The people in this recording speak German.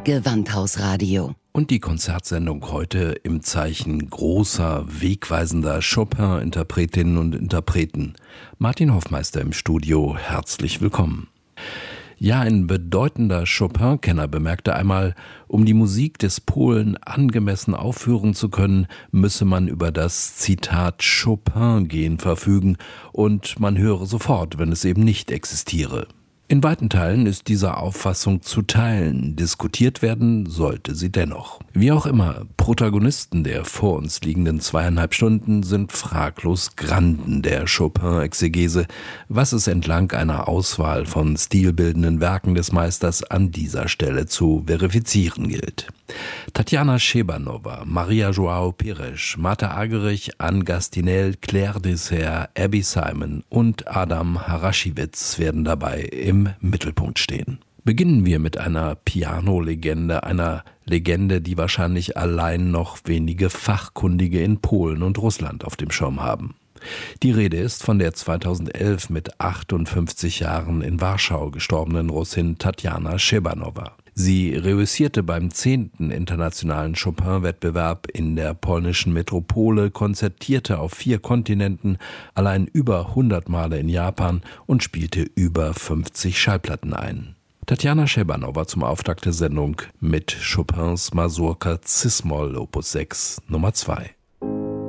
Gewandhausradio. Und die Konzertsendung heute im Zeichen großer, wegweisender Chopin-Interpretinnen und Interpreten. Martin Hoffmeister im Studio, herzlich willkommen. Ja, ein bedeutender Chopin-Kenner bemerkte einmal, um die Musik des Polen angemessen aufführen zu können, müsse man über das Zitat Chopin-Gen verfügen und man höre sofort, wenn es eben nicht existiere. In weiten Teilen ist diese Auffassung zu teilen, diskutiert werden sollte sie dennoch. Wie auch immer, Protagonisten der vor uns liegenden 2,5 Stunden sind fraglos Granden der Chopin-Exegese, was es entlang einer Auswahl von stilbildenden Werken des Meisters an dieser Stelle zu verifizieren gilt. Tatjana Szebanova, Maria João Pires, Martha Argerich, Anne Gastinel, Claire Dessert, Abby Simon und Adam Harashiewicz werden dabei im Mittelpunkt stehen. Beginnen wir mit einer Piano-Legende, einer Legende, die wahrscheinlich allein noch wenige Fachkundige in Polen und Russland auf dem Schirm haben. Die Rede ist von der 2011 mit 58 Jahren in Warschau gestorbenen Russin Tatjana Szebanova. Sie reüssierte beim 10. internationalen Chopin-Wettbewerb in der polnischen Metropole, konzertierte auf 4 Kontinenten, allein über 100 Male in Japan und spielte über 50 Schallplatten ein. Tatjana Szebanova zum Auftakt der Sendung mit Chopins Mazurka Cis-Moll Opus 6 Nummer 2.